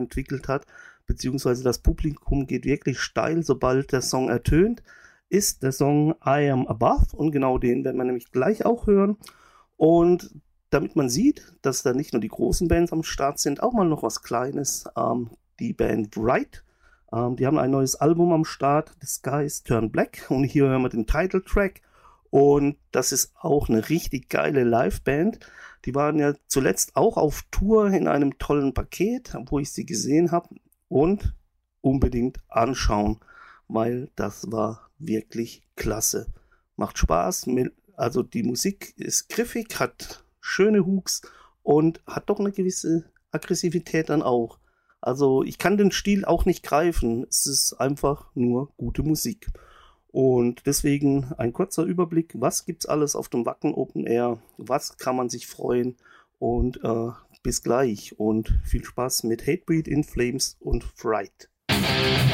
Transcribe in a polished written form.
entwickelt hat, beziehungsweise das Publikum geht wirklich steil, sobald der Song ertönt, ist der Song I Am Above, und genau den werden wir nämlich gleich auch hören. Und damit man sieht, dass da nicht nur die großen Bands am Start sind, auch mal noch was Kleines, die Band Bright. Die haben ein neues Album am Start, The Skies Turn Black, und hier hören wir den Titeltrack. Und das ist auch eine richtig geile Liveband. Die waren ja zuletzt auch auf Tour in einem tollen Paket, wo ich sie gesehen habe, und unbedingt anschauen, weil das war wirklich klasse. Macht Spaß, also die Musik ist griffig, hat schöne Hooks und hat doch eine gewisse Aggressivität dann auch. Also ich kann den Stil auch nicht greifen, es ist einfach nur gute Musik. Und deswegen ein kurzer Überblick, was gibt's alles auf dem Wacken Open Air, was kann man sich freuen, und bis gleich und viel Spaß mit Hatebreed, In Flames und Fright.